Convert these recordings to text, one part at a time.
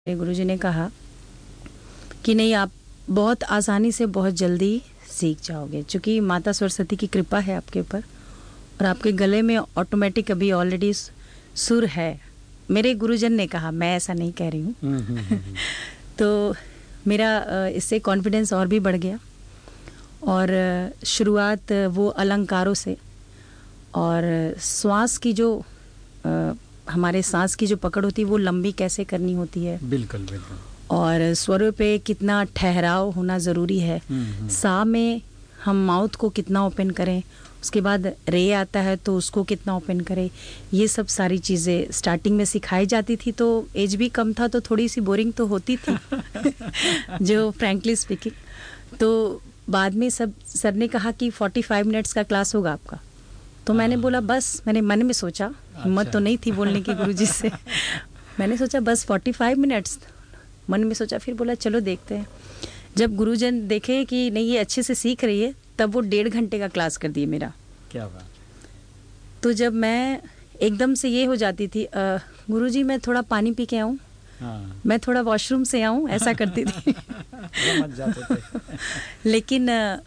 मेरे गुरुजी ने कहा कि नहीं, आप बहुत आसानी से बहुत जल्दी सीख जाओगे, क्योंकि माता सरस्वती की कृपा है आपके ऊपर और आपके गले में ऑटोमेटिक अभी ऑलरेडी सुर है। मेरे गुरुजन ने कहा, मैं ऐसा नहीं कह रही हूँ। तो मेरा इससे कॉन्फिडेंस और भी बढ़ गया और शुरुआत वो अलंकारों से और श्वास की जो हमारे सांस की जो पकड़ होती है वो लंबी कैसे करनी होती है। बिल्कुल बिल्कुल। और स्वरों पे कितना ठहराव होना ज़रूरी है। सा में हम माउथ को कितना ओपन करें, उसके बाद रे आता है तो उसको कितना ओपन करें, ये सब सारी चीज़ें स्टार्टिंग में सिखाई जाती थी। तो एज भी कम था तो थोड़ी सी बोरिंग तो होती थी जो फ्रैंकली स्पीकिंग। तो बाद में सब सर ने कहा कि 45 मिनट्स का क्लास होगा आपका। तो मैंने बोला बस, मैंने मन में सोचा, हिम्मत तो नहीं थी बोलने की गुरुजी से। मैंने सोचा बस 45 मिनट्स, मन में सोचा, फिर बोला चलो देखते हैं। जब गुरुजन देखे कि नहीं ये अच्छे से सीख रही है, तब वो 1.5 घंटे का क्लास कर दिए मेरा। क्या बात। तो जब मैं एकदम से ये हो जाती थी, गुरुजी मैं थोड़ा पानी पी के आऊँ, मैं थोड़ा वॉशरूम से आऊँ, ऐसा करती थी। जाते थे। लेकिन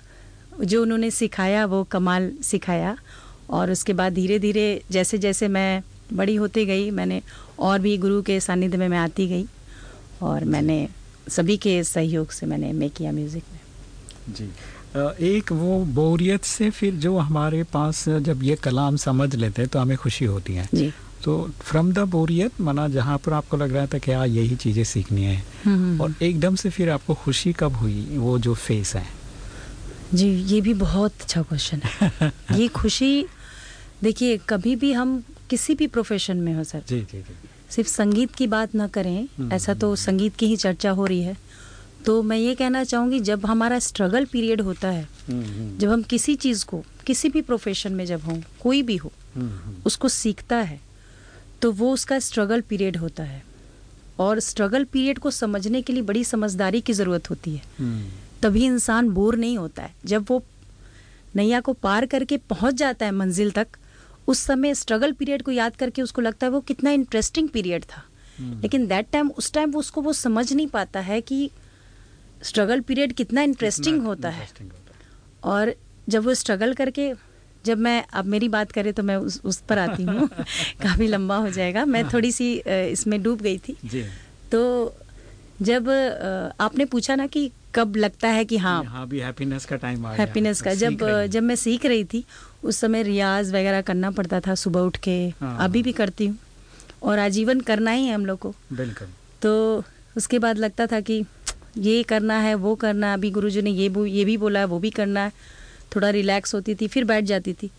जो उन्होंने सिखाया वो कमाल सिखाया। और उसके बाद धीरे धीरे जैसे जैसे मैं बड़ी होती गई, मैंने और भी गुरु के सानिध्य में मैं आती गई और मैंने सभी के सहयोग से मैंने एमए किया म्यूज़िक में। जी। एक वो बोरियत से फिर जो हमारे पास जब ये कलाम समझ लेते हैं तो हमें खुशी होती है जी। तो फ्रॉम द बोरियत माना जहाँ पर आपको लग रहा था कि हाँ यही चीज़ें सीखनी है, और एकदम से फिर आपको खुशी कब हुई, वो जो फेस है? जी, ये भी बहुत अच्छा क्वेश्चन है। ये खुशी देखिए, कभी भी हम किसी भी प्रोफेशन में हो सर, जी जी जी, सिर्फ संगीत की बात ना करें, ऐसा तो संगीत की ही चर्चा हो रही है। तो मैं ये कहना चाहूँगी, जब हमारा स्ट्रगल पीरियड होता है, जब हम किसी चीज़ को किसी भी प्रोफेशन में जब हों, कोई भी हो, उसको सीखता है तो वो उसका स्ट्रगल पीरियड होता है। और स्ट्रगल पीरियड को समझने के लिए बड़ी समझदारी की ज़रूरत होती है। तभी इंसान बोर नहीं होता है। जब वो नैया को पार करके पहुंच जाता है मंजिल तक, उस समय स्ट्रगल पीरियड को याद करके उसको लगता है वो कितना इंटरेस्टिंग पीरियड था। लेकिन उस टाइम वो समझ नहीं पाता है कि स्ट्रगल पीरियड कितना इंटरेस्टिंग होता है। और जब वो स्ट्रगल करके, जब मैं अब मेरी बात करें तो मैं उस पर आती हूँ। काफ़ी लंबा हो जाएगा, मैं थोड़ी सी इसमें डूब गई थी। तो जब आपने पूछा ना कि कब लगता है कि हाँ भी हैप्पीनेस का टाइम आ गया, हैप्पीनेस का, जब मैं सीख रही थी उस समय रियाज वगैरह करना पड़ता था सुबह उठ के। अभी भी करती हूँ और आजीवन करना ही है हम लोग को। बिल्कुल। तो उसके बाद लगता था कि ये करना है, वो करना है, अभी गुरुजी ने ये भी बोला है, वो भी करना है। थोड़ा रिलैक्स होती थी, फिर बैठ जाती थी।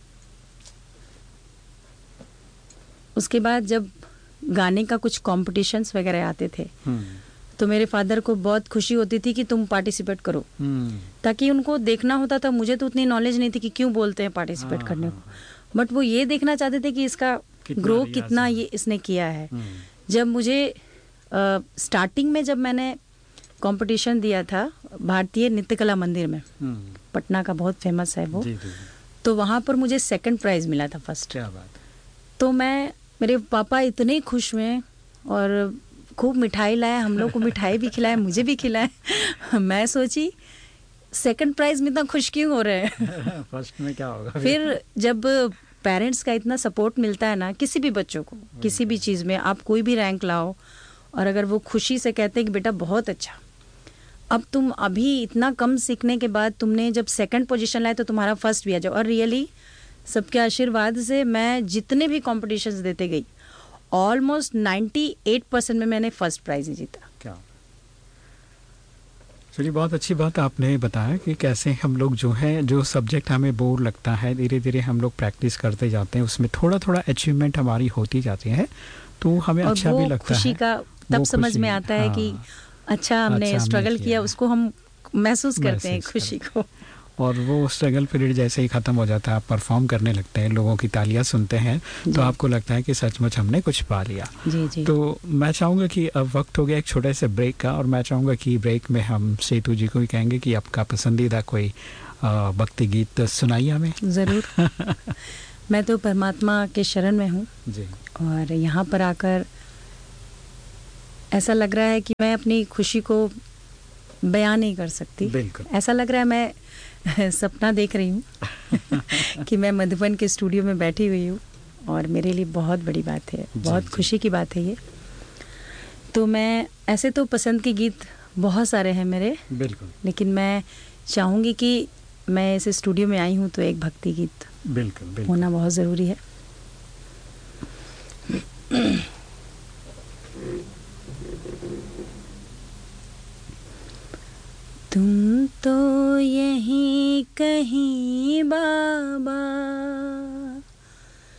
उसके बाद जब गाने का कुछ कॉम्पिटिशन्स वगैरह आते थे तो मेरे फादर को बहुत खुशी होती थी कि तुम पार्टिसिपेट करो, ताकि उनको देखना होता था। मुझे तो उतनी नॉलेज नहीं थी कि क्यों बोलते हैं पार्टिसिपेट करने को, बट वो ये देखना चाहते थे कि इसका ग्रो कितना ये इसने किया है। जब मुझे स्टार्टिंग में जब मैंने कंपटीशन दिया था भारतीय नृत्य कला मंदिर में, पटना का बहुत फेमस है वो, तो वहाँ पर मुझे 2nd प्राइज़ मिला था, फर्स्ट। क्या बात। तो मेरे पापा इतने खुश हुए और खूब मिठाई लाया, हम लोग को मिठाई भी खिलाया, मुझे भी खिलाया। मैं सोची 2nd प्राइज़ में इतना खुश क्यों हो रहे हैं। फर्स्ट में क्या होगा। फिर जब पेरेंट्स का इतना सपोर्ट मिलता है ना, किसी भी बच्चों को किसी भी चीज़ में, आप कोई भी रैंक लाओ, और अगर वो खुशी से कहते हैं कि बेटा बहुत अच्छा, अब तुम अभी इतना कम सीखने के बाद तुमने जब 2nd पोजीशन लाए तो तुम्हारा फर्स्ट भी आ जाओ। और रियली सबके आशीर्वाद से मैं जितने भी कॉम्पिटिशन्स देते गई, ऑलमोस्ट 98% में मैंने फर्स्ट प्राइज़ ही जीता। क्या चलिए, बहुत अच्छी बात आपने बताया कि कैसे हम लोग जो है, जो सब्जेक्ट हमें बोर लगता है, धीरे धीरे हम लोग प्रैक्टिस करते जाते हैं, उसमें थोड़ा थोड़ा अचीवमेंट हमारी होती जाती है तो हमें अच्छा भी लगता है। खुशी का तब समझ में आता है कि अच्छा हमने स्ट्रगल किया, उसको हम महसूस करते हैं खुशी को। और वो स्ट्रगल पीरियड जैसे ही ख़त्म हो जाता है, आप परफॉर्म करने लगते हैं, लोगों की तालियां सुनते हैं, तो आपको लगता है कि सचमुच हमने कुछ पा लिया। जी। तो मैं चाहूँगा कि अब वक्त हो गया एक छोटे से ब्रेक का, और मैं चाहूँगा कि ब्रेक में हम सेतु जी को ही कहेंगे कि आपका पसंदीदा कोई भक्ति गीत सुनाइए हमें। ज़रूर। मैं तो परमात्मा के शरण में हूँ जी, और यहाँ पर आकर ऐसा लग रहा है कि मैं अपनी खुशी को बयान नहीं कर सकती। बिल्कुल। ऐसा लग रहा है मैं सपना देख रही हूँ कि मैं मधुबन के स्टूडियो में बैठी हुई हूँ और मेरे लिए बहुत बड़ी बात है, बहुत खुशी की बात है ये। तो मैं ऐसे तो पसंद के गीत बहुत सारे हैं मेरे, बिल्कुल, लेकिन मैं चाहूँगी कि मैं इस स्टूडियो में आई हूँ तो एक भक्ति गीत बिल्कुल, बिल्कुल होना बहुत ज़रूरी है। तुम तो यहीं कहीं बाबा